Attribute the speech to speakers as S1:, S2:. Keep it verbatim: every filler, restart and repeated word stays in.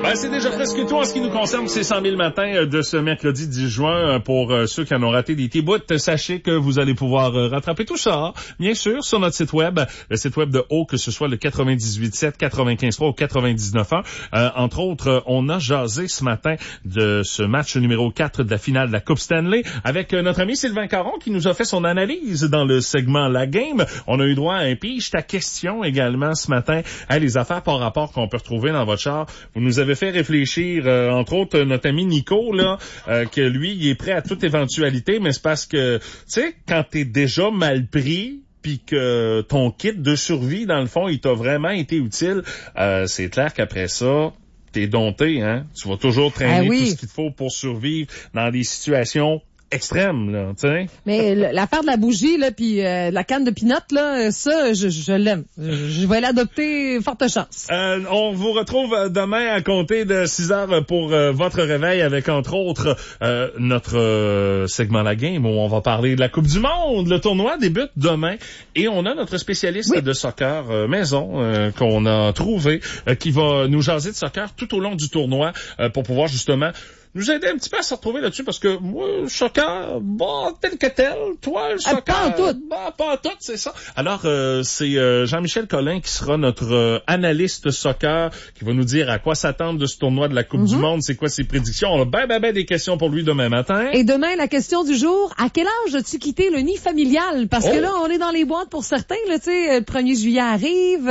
S1: Ben, c'est déjà presque tout en ce qui nous concerne. C'est cent mille matins de ce mercredi dix juin. Pour ceux qui en ont raté des petits bouts, sachez que vous allez pouvoir rattraper tout ça, bien sûr, sur notre site web. Le site web de Haut, que ce soit le quatre-vingt-dix-huit sept, quatre-vingt-quinze trois ou quatre-vingt-dix-neuf un. Euh, entre autres, on a jasé ce matin de ce match numéro quatre de la finale de la Coupe Stanley avec notre ami Sylvain Caron qui nous a fait son analyse dans le segment La Game. On a eu droit à un pige ta question également ce matin. Hey, les affaires par rapport qu'on peut retrouver dans votre char. Vous nous avez fait réfléchir, euh, entre autres, notre ami Nico, là, euh, que lui, il est prêt à toute éventualité, mais c'est parce que, tu sais, quand t'es déjà mal pris, puis que ton kit de survie, dans le fond, il t'a vraiment été utile, euh, c'est clair qu'après ça, t'es dompté, hein. Tu vas toujours traîner ah oui. tout ce qu'il te faut pour survivre dans des situations extrême, là, tu sais.
S2: Mais l'affaire de la bougie, là, puis euh, la canne de pinot, là, ça, je, je l'aime. Je, je vais l'adopter, forte chance.
S1: Euh, on vous retrouve demain à compter de six heures pour euh, votre réveil avec, entre autres, euh, notre euh, segment La Game où on va parler de la Coupe du Monde. Le tournoi débute demain et on a notre spécialiste oui. de soccer euh, maison euh, qu'on a trouvé euh, qui va nous jaser de soccer tout au long du tournoi euh, pour pouvoir justement nous aider un petit peu à se retrouver là-dessus, parce que moi, le soccer, bon, tel que tel, toi, le soccer,
S2: ah, pas en tout,
S1: bah, pas en tout, c'est ça. Alors, euh, c'est euh, Jean-Michel Collin qui sera notre euh, analyste soccer, qui va nous dire à quoi s'attendre de ce tournoi de la Coupe mm-hmm. du Monde, c'est quoi ses prédictions. On a ben, ben, ben des questions pour lui demain matin.
S2: Et demain, la question du jour, à quel âge as-tu quitté le nid familial? Parce oh. que là, on est dans les boîtes pour certains, là, tu sais, le premier juillet arrive,